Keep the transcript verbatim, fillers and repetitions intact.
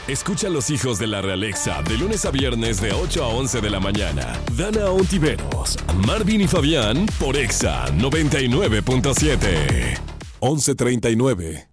Escucha a los hijos de la Realexa de lunes a viernes de ocho a once de la mañana. Dana Ontiveros, Marvin y Fabián por Exa noventa y nueve punto siete. once treinta y nueve.